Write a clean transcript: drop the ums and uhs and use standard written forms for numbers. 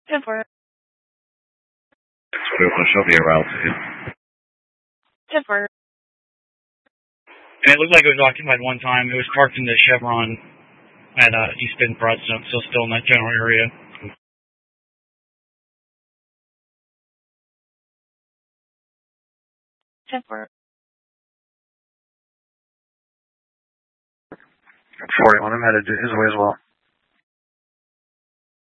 10-4. She'll be around to you. 10-4. And it looked like it was occupied one time. It was parked in the Chevron at East Bend Broadstone, so still in that general area. Ten four. 41, I'm headed his way as well.